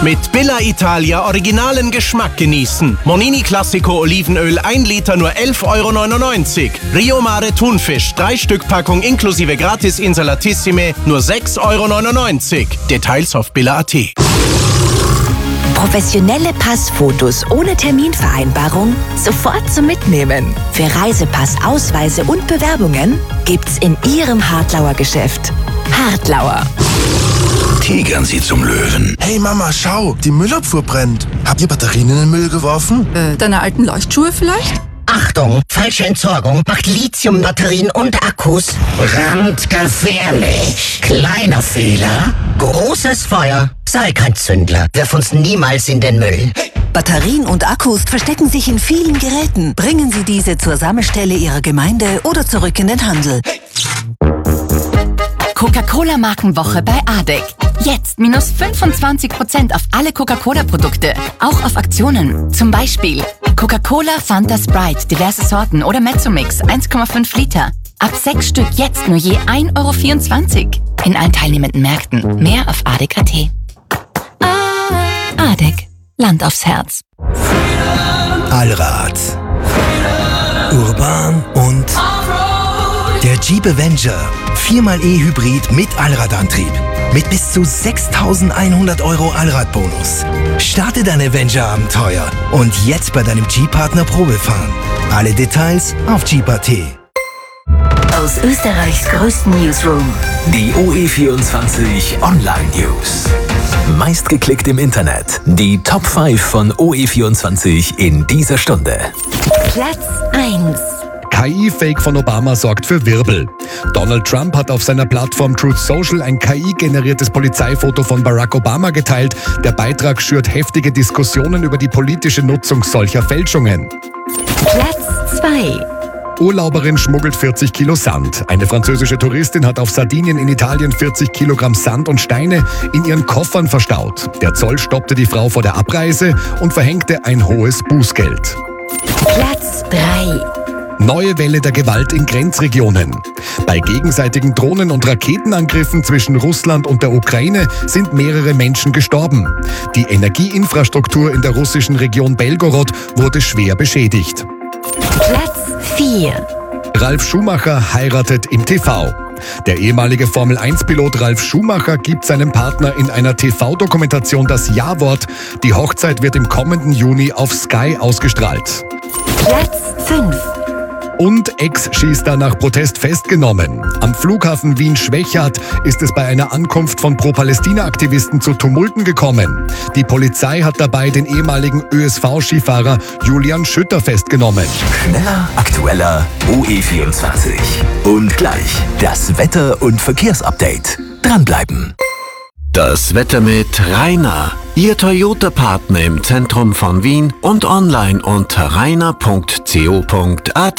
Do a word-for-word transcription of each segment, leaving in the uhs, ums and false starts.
Mit Billa Italia originalen Geschmack genießen. Monini Classico Olivenöl ein Liter nur elf Euro neunundneunzig. Rio Mare Thunfisch drei Stück Packung inklusive Gratis Insalatissime nur sechs Euro neunundneunzig. Details auf billa punkt at. Professionelle Passfotos ohne Terminvereinbarung sofort zum Mitnehmen. Für Reisepass, Ausweise und Bewerbungen gibt's in Ihrem Hartlauer Geschäft. Hartlauer. Tigern Sie zum Löwen. Hey Mama, schau, die Müllabfuhr brennt. Habt ihr Batterien in den Müll geworfen? Äh, deine alten Leuchtschuhe vielleicht? Achtung, falsche Entsorgung macht Lithiumbatterien und Akkus brandgefährlich. Kleiner Fehler, großes Feuer. Sei kein Zündler, wirf uns niemals in den Müll. Batterien und Akkus verstecken sich in vielen Geräten. Bringen Sie diese zur Sammelstelle Ihrer Gemeinde oder zurück in den Handel. Coca-Cola-Markenwoche bei A D E C. Jetzt minus fünfundzwanzig Prozent auf alle Coca-Cola-Produkte. Auch auf Aktionen. Zum Beispiel Coca-Cola, Fanta, Sprite, diverse Sorten oder Mezzomix eins Komma fünf Liter. Ab sechs Stück jetzt nur je ein Euro vierundzwanzig. In allen teilnehmenden Märkten. Mehr auf A D E C Punkt at. A D E C. Land aufs Herz. Allrad. Urban und der Jeep Avenger. viermal E-Hybrid mit Allradantrieb. Mit bis zu sechstausendeinhundert Euro Allradbonus. Starte dein Avenger-Abenteuer und jetzt bei deinem Jeep-Partner Probefahren. Alle Details auf jeep punkt at. Aus Österreichs größten Newsroom. Die O E vierundzwanzig Online News. Meistgeklickt im Internet. Die Top fünf von O E vierundzwanzig in dieser Stunde. Platz eins. K I-Fake von Obama sorgt für Wirbel. Donald Trump hat auf seiner Plattform Truth Social ein K I-generiertes Polizeifoto von Barack Obama geteilt. Der Beitrag schürt heftige Diskussionen über die politische Nutzung solcher Fälschungen. Platz zwei. Urlauberin schmuggelt vierzig Kilo Sand. Eine französische Touristin hat auf Sardinien in Italien vierzig Kilogramm Sand und Steine in ihren Koffern verstaut. Der Zoll stoppte die Frau vor der Abreise und verhängte ein hohes Bußgeld. Platz drei. Neue Welle der Gewalt in Grenzregionen. Bei gegenseitigen Drohnen- und Raketenangriffen zwischen Russland und der Ukraine sind mehrere Menschen gestorben. Die Energieinfrastruktur in der russischen Region Belgorod wurde schwer beschädigt. Platz vier. Ralf Schumacher heiratet im T V. Der ehemalige Formel eins Pilot Ralf Schumacher gibt seinem Partner in einer T V-Dokumentation das Ja-Wort. Die Hochzeit wird im kommenden Juni auf Sky ausgestrahlt. Platz fünf. Und Ex-Schießer nach Protest festgenommen. Am Flughafen Wien-Schwechat ist es bei einer Ankunft von Pro-Palästina-Aktivisten zu Tumulten gekommen. Die Polizei hat dabei den ehemaligen Ö S V-Skifahrer Julian Schütter festgenommen. Schneller, aktueller, O E vierundzwanzig. Und gleich das Wetter- und Verkehrsupdate. Dranbleiben. Das Wetter mit Rainer. Ihr Toyota-Partner im Zentrum von Wien und online unter rainer punkt co punkt at.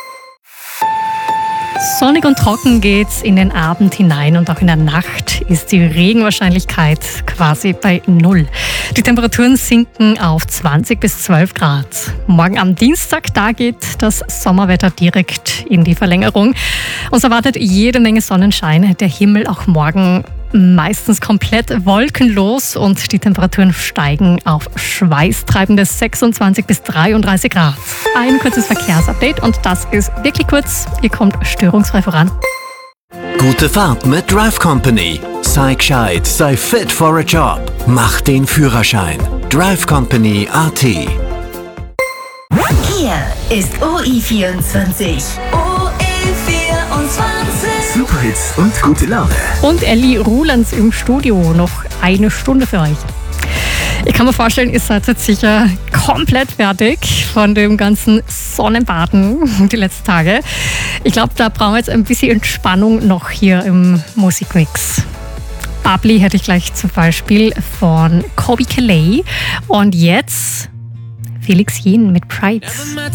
Sonnig und trocken geht's in den Abend hinein und auch in der Nacht ist die Regenwahrscheinlichkeit quasi bei Null. Die Temperaturen sinken auf zwanzig bis zwölf Grad. Morgen am Dienstag, da geht das Sommerwetter direkt in die Verlängerung. Uns erwartet jede Menge Sonnenschein. Der Himmel auch morgen meistens komplett wolkenlos und die Temperaturen steigen auf schweißtreibende sechsundzwanzig bis dreiunddreißig Grad. Ein kurzes Verkehrsupdate und das ist wirklich kurz. Ihr kommt störungsfrei voran. Gute Fahrt mit Drive Company. Sei gescheit, sei fit for a job. Mach den Führerschein. drive company punkt at. Hier ist O E vierundzwanzig. O E vierundzwanzig. Superhits und gute Laune. Und Elli Rulands im Studio. Noch eine Stunde für euch. Ich kann mir vorstellen, ihr seid jetzt sicher komplett fertig von dem ganzen Sonnenbaden die letzten Tage. Ich glaube, da brauchen wir jetzt ein bisschen Entspannung noch hier im Musikmix. Bubbly hätte ich gleich zum Beispiel von Kobe Calais. Und jetzt Felix Jen mit Pride.